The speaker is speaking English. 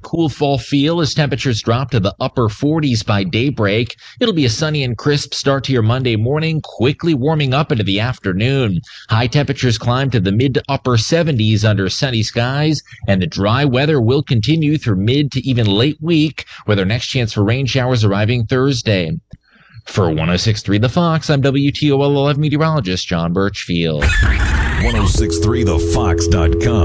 cool fall feel as temperatures drop to the upper 40s by daybreak. It'll be a sunny and crisp start to your Monday morning, quickly warming up into the afternoon. High temperatures climb to the mid to upper 70s under sunny skies, and the dry weather will continue through mid to even late week, with our next chance for rain showers arriving Thursday. For 106.3 The Fox, I'm WTOL 11 meteorologist John Birchfield. 1063thefox.com